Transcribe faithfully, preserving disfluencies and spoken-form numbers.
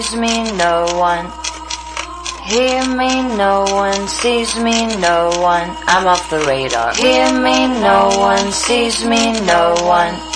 sees me, no one. Hear me, no one sees me, no one. I'm off the radar. Hear me, no one sees me, no one.